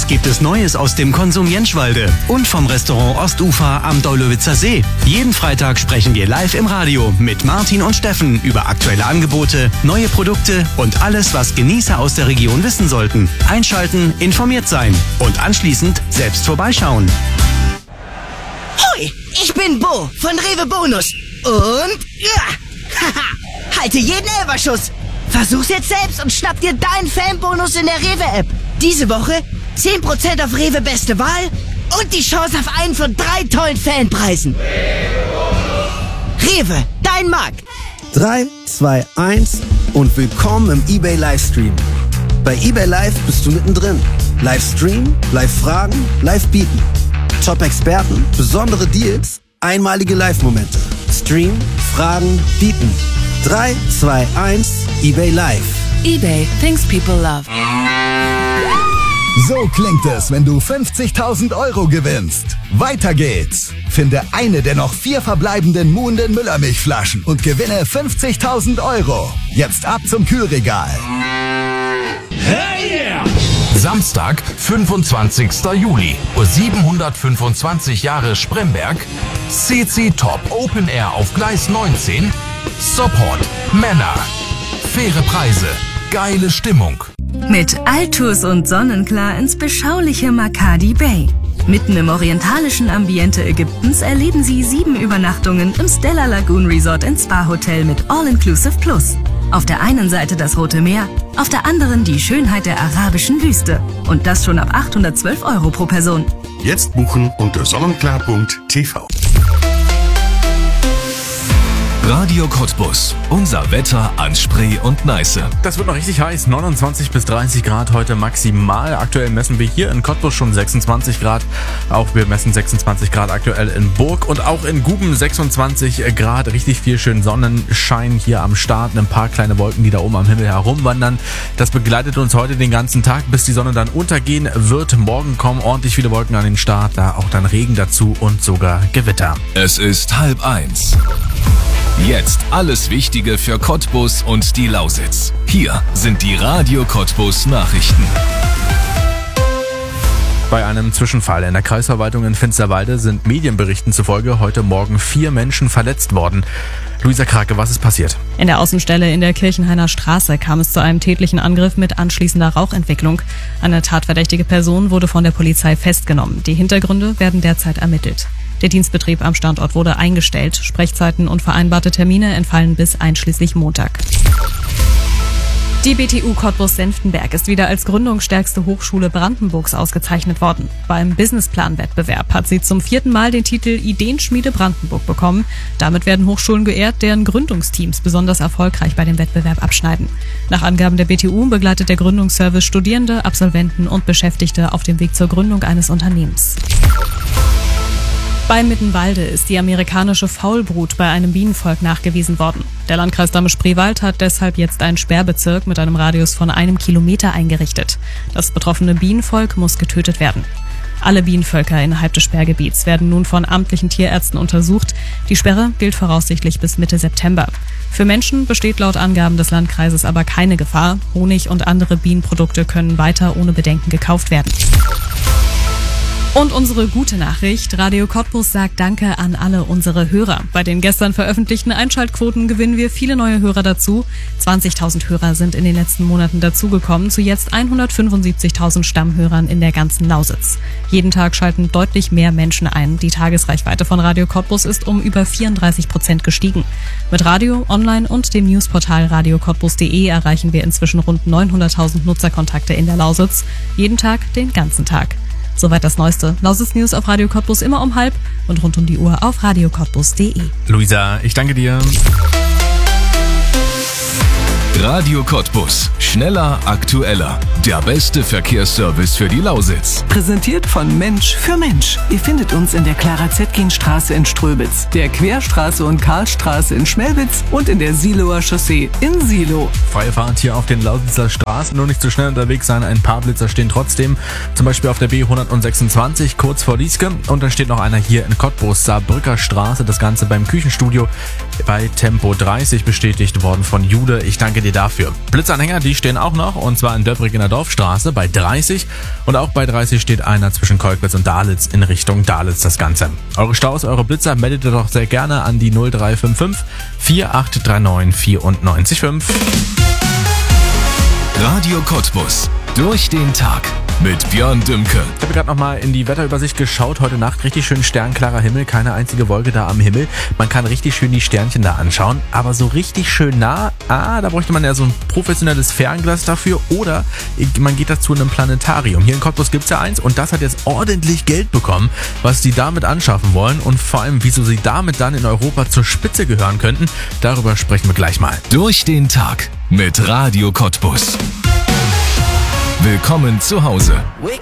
gibt es Neues aus dem Konsum Jenschwalde und vom Restaurant Ostufer am Deulowitzer See. Jeden Freitag sprechen wir live im Radio mit Martin und Steffen über aktuelle Angebote, neue Produkte und alles, was Genießer aus der Region wissen sollten. Einschalten, informiert sein und anschließend selbst vorbeischauen. Hoi, ich bin Bo von Rewe Bonus und haha, halte jeden Elferschuss. Versuch's jetzt selbst und schnapp dir deinen Fanbonus in der Rewe-App. Diese Woche 10% auf Rewe Beste Wahl und die Chance auf einen von 3 tollen Fanpreisen. Rewe, dein Markt. 3, 2, 1 und willkommen im eBay Livestream. Bei eBay Live bist du mittendrin. Livestream, Live-Fragen, Live-Bieten. Top-Experten, besondere Deals, einmalige Live-Momente. Stream, Fragen, Bieten. 3, 2, 1, eBay Live. eBay, things people love. So klingt es, wenn du 50.000 € gewinnst. Weiter geht's. Finde eine der noch 4 verbleibenden Muhnden Müllermilchflaschen und gewinne 50.000 €. Jetzt ab zum Kühlregal. Hey yeah! Samstag, 25. Juli, 725 Jahre Spremberg, CC Top Open Air auf Gleis 19, Support, Männer, faire Preise, geile Stimmung. Mit Altus und Sonnenklar ins beschauliche Makadi Bay. Mitten im orientalischen Ambiente Ägyptens erleben Sie 7 Übernachtungen im Stella Lagoon Resort & Spa Hotel mit All-Inclusive Plus. Auf der einen Seite das Rote Meer, auf der anderen die Schönheit der arabischen Wüste. Und das schon ab 812 € pro Person. Jetzt buchen unter sonnenklar.tv. Radio Cottbus. Unser Wetter an Spree und Neiße. Das wird noch richtig heiß. 29 bis 30 Grad heute maximal. Aktuell messen wir hier in Cottbus schon 26 Grad. Auch wir messen 26 Grad aktuell in Burg und auch in Guben 26 Grad. Richtig viel schön Sonnenschein hier am Start. Ein paar kleine Wolken, die da oben am Himmel herumwandern. Das begleitet uns heute den ganzen Tag, bis die Sonne dann untergehen wird. Morgen kommen ordentlich viele Wolken an den Start. Da auch dann Regen dazu und sogar Gewitter. Es ist 12:30. Jetzt alles Wichtige für Cottbus und die Lausitz. Hier sind die Radio Cottbus Nachrichten. Bei einem Zwischenfall in der Kreisverwaltung in Finsterwalde sind Medienberichten zufolge heute Morgen 4 Menschen verletzt worden. Luisa Krake, was ist passiert? In der Außenstelle in der Kirchenhainer Straße kam es zu einem tätlichen Angriff mit anschließender Rauchentwicklung. Eine tatverdächtige Person wurde von der Polizei festgenommen. Die Hintergründe werden derzeit ermittelt. Der Dienstbetrieb am Standort wurde eingestellt. Sprechzeiten und vereinbarte Termine entfallen bis einschließlich Montag. Die BTU Cottbus-Senftenberg ist wieder als gründungsstärkste Hochschule Brandenburgs ausgezeichnet worden. Beim Businessplan-Wettbewerb hat sie zum 4. Mal den Titel Ideenschmiede Brandenburg bekommen. Damit werden Hochschulen geehrt, deren Gründungsteams besonders erfolgreich bei dem Wettbewerb abschneiden. Nach Angaben der BTU begleitet der Gründungsservice Studierende, Absolventen und Beschäftigte auf dem Weg zur Gründung eines Unternehmens. Bei Mittenwalde ist die amerikanische Faulbrut bei einem Bienenvolk nachgewiesen worden. Der Landkreis Dahme-Spreewald hat deshalb jetzt einen Sperrbezirk mit einem Radius von 1 Kilometer eingerichtet. Das betroffene Bienenvolk muss getötet werden. Alle Bienenvölker innerhalb des Sperrgebiets werden nun von amtlichen Tierärzten untersucht. Die Sperre gilt voraussichtlich bis Mitte September. Für Menschen besteht laut Angaben des Landkreises aber keine Gefahr. Honig und andere Bienenprodukte können weiter ohne Bedenken gekauft werden. Und unsere gute Nachricht, Radio Cottbus sagt Danke an alle unsere Hörer. Bei den gestern veröffentlichten Einschaltquoten gewinnen wir viele neue Hörer dazu. 20.000 Hörer sind in den letzten Monaten dazugekommen, zu jetzt 175.000 Stammhörern in der ganzen Lausitz. Jeden Tag schalten deutlich mehr Menschen ein. Die Tagesreichweite von Radio Cottbus ist um über 34% gestiegen. Mit Radio, Online und dem Newsportal radiocottbus.de erreichen wir inzwischen rund 900.000 Nutzerkontakte in der Lausitz. Jeden Tag, den ganzen Tag. Soweit das Neueste. Lausitz News auf Radio Cottbus immer um 12:30 und rund um die Uhr auf radiocottbus.de. Luisa, ich danke dir. Radio Cottbus. Schneller, aktueller. Der beste Verkehrsservice für die Lausitz. Präsentiert von Mensch für Mensch. Ihr findet uns in der Clara-Zetkin-Straße in Ströbitz, der Querstraße und Karlstraße in Schmelwitz und in der Siloer Chaussee in Silo. Freie Fahrt hier auf den Lausitzer Straßen. Nur nicht zu schnell unterwegs sein. Ein paar Blitzer stehen trotzdem. Zum Beispiel auf der B126 kurz vor Lieske. Und dann steht noch einer hier in Cottbus, Saarbrücker Straße. Das Ganze beim Küchenstudio bei Tempo 30 bestätigt worden von Jude. Ich danke dir ihr dafür? Blitzanhänger, die stehen auch noch, und zwar in Döbrig in der Dorfstraße bei 30. Und auch bei 30 steht einer zwischen Kolkwitz und Dahliz in Richtung Dahliz das Ganze. Eure Staus, eure Blitzer meldet ihr doch sehr gerne an die 0355 4839 94.5. Radio Cottbus. Durch den Tag. Mit Björn Dümke. Ich habe gerade nochmal in die Wetterübersicht geschaut. Heute Nacht richtig schön sternklarer Himmel, keine einzige Wolke da am Himmel. Man kann richtig schön die Sternchen da anschauen, aber so richtig schön nah, da bräuchte man ja so ein professionelles Fernglas dafür, oder man geht dazu in einem Planetarium. Hier in Cottbus gibt's ja eins, und das hat jetzt ordentlich Geld bekommen, was die damit anschaffen wollen, und vor allem, wieso sie damit dann in Europa zur Spitze gehören könnten. Darüber sprechen wir gleich mal. Durch den Tag mit Radio Cottbus. Willkommen zu Hause.